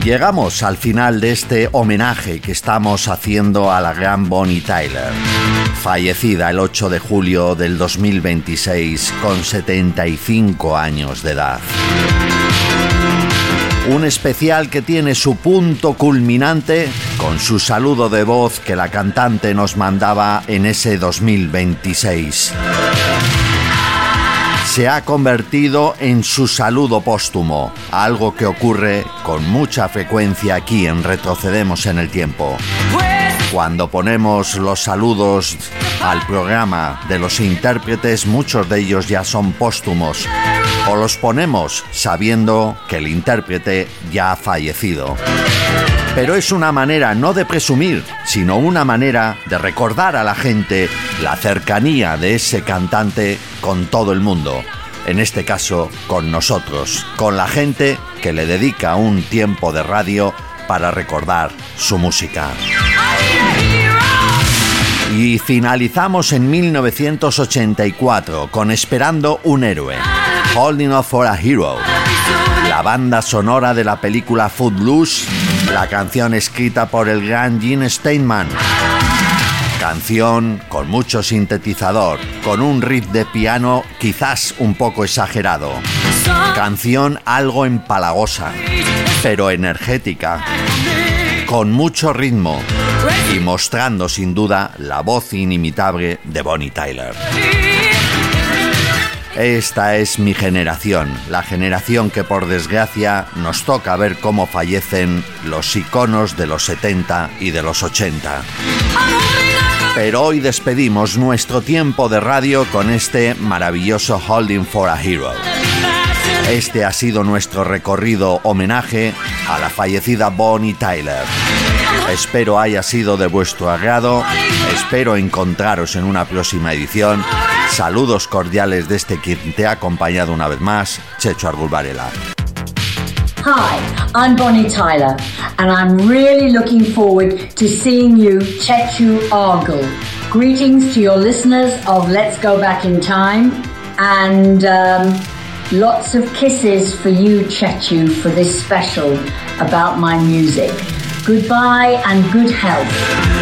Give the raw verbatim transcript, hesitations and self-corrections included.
Llegamos al final de este homenaje que estamos haciendo a la gran Bonnie Tyler, fallecida el ocho de julio del dos mil veintiséis con setenta y cinco años de edad. Un especial que tiene su punto culminante con su saludo de voz que la cantante nos mandaba en ese dos mil veintiséis. Se ha convertido en su saludo póstumo, algo que ocurre con mucha frecuencia aquí en Retrocedemos en el Tiempo. Cuando ponemos los saludos al programa de los intérpretes, muchos de ellos ya son póstumos, o los ponemos sabiendo que el intérprete ya ha fallecido. Pero es una manera no de presumir, sino una manera de recordar a la gente la cercanía de ese cantante con todo el mundo. En este caso, con nosotros, con la gente que le dedica un tiempo de radio para recordar su música. Y finalizamos en mil novecientos ochenta y cuatro con Esperando un héroe, Holding Out for a Hero, la banda sonora de la película Footloose, la canción escrita por el gran Gene Steinman. Canción con mucho sintetizador, con un riff de piano quizás un poco exagerado. Canción algo empalagosa, pero energética, con mucho ritmo y mostrando sin duda la voz inimitable de Bonnie Tyler. Esta es mi generación, la generación que por desgracia nos toca ver cómo fallecen los iconos de los setenta y de los ochenta. Pero hoy despedimos nuestro tiempo de radio con este maravilloso Holding for a Hero. Este ha sido nuestro recorrido homenaje a la fallecida Bonnie Tyler. Espero haya sido de vuestro agrado, espero encontraros en una próxima edición. Saludos cordiales desde quien te ha acompañado una vez más, Checho Argul Varela. Hi, I'm Bonnie Tyler, and I'm really looking forward to seeing you, Chechu Argul. Greetings to your listeners of Let's Go Back in Time, and um, lots of kisses for you, Chechu, for this special about my music. Goodbye and good health.